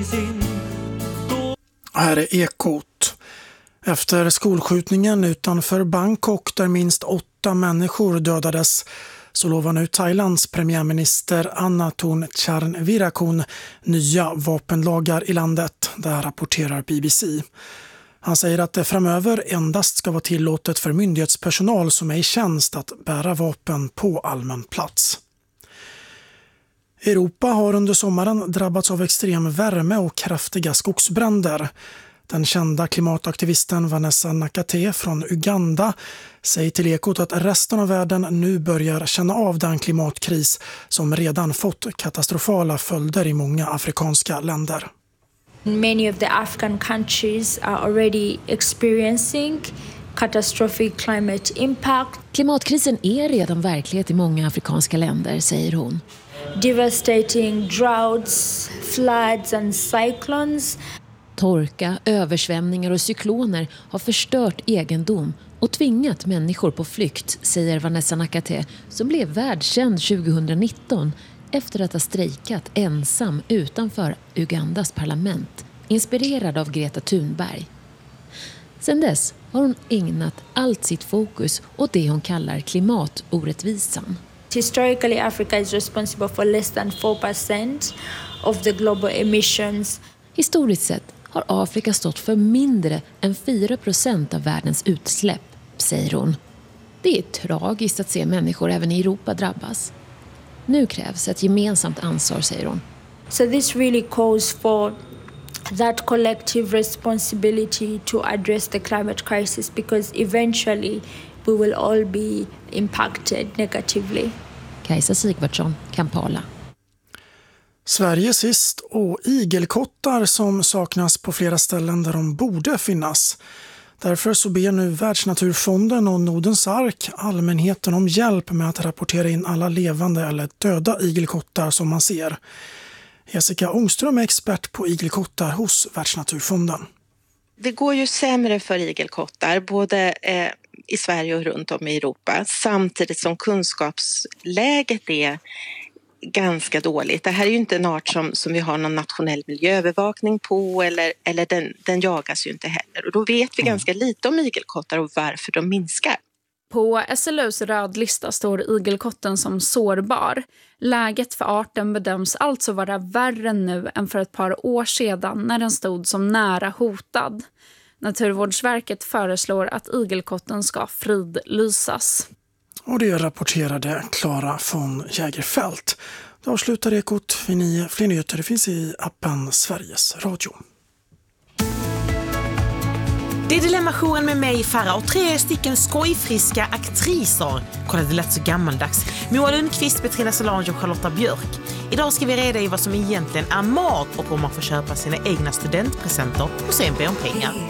Här är Ekot. Efter skolskjutningen utanför Bangkok där minst 8 människor dödades så lovar nu Thailands premiärminister Anathorn Charnvirakul nya vapenlagar i landet, där rapporterar BBC. Han säger att det framöver endast ska vara tillåtet för myndighetspersonal som är i tjänst att bära vapen på allmän plats. Europa har under sommaren drabbats av extrem värme och kraftiga skogsbränder. Den kända klimataktivisten Vanessa Nakate från Uganda säger till Ekot att resten av världen nu börjar känna av den klimatkris som redan fått katastrofala följder i många afrikanska länder. Many of the African countries are already experiencing catastrophic climate impact. Klimatkrisen är redan verklighet i många afrikanska länder, säger hon. Devastating droughts, floods and cyclones. Torka, översvämningar och cykloner har förstört egendom och tvingat människor på flykt, säger Vanessa Nakate, som blev världskänd 2019 efter att ha strejkat ensam utanför Ugandas parlament, inspirerad av Greta Thunberg. Sedan dess har hon ägnat allt sitt fokus åt det hon kallar klimatorättvisan. Historically, Africa is responsible for less than 4% of the global emissions. Historiskt sett har Afrika stått för mindre än 4% av världens utsläpp, säger hon. Det är tragiskt att se människor även i Europa drabbas. Nu krävs ett gemensamt ansvar, säger hon. So this really calls for that collective responsibility to address the climate crisis, because eventually we will all be impacted negatively. Kajsa Sigvardsson, Kampala. Sverige sist och igelkottar som saknas på flera ställen där de borde finnas. Därför så ber nu Världsnaturfonden och Nordens ark allmänheten om hjälp med att rapportera in alla levande eller döda igelkottar som man ser. Jessica Ångström är expert på igelkottar hos Världsnaturfonden. Det går ju sämre för igelkottar både i Sverige och runt om i Europa, samtidigt som kunskapsläget är ganska dåligt. Det här är ju inte en art som vi har någon nationell miljöövervakning på eller den jagas ju inte heller. Och då vet vi ganska lite om igelkottar och varför de minskar. På SLUs rödlista står igelkotten som sårbar. Läget för arten bedöms alltså vara värre nu än för ett par år sedan när den stod som nära hotad. Naturvårdsverket föreslår att igelkotten ska fridlysas. Och det rapporterade Clara von Jägerfält. Det avslutar Ekot vid 9. Fler nyheter finns i appen Sveriges Radio. Det är Dilemma-jouren med mig, Farah, och 3 stycken skojfriska aktriser. Kolla, det lät så gammaldags. Moa Lundqvist, Petrina Solange och Charlotta Björk. Idag ska vi reda i vad som egentligen är mat och om man får köpa sina egna studentpresenter och sen be om pengar.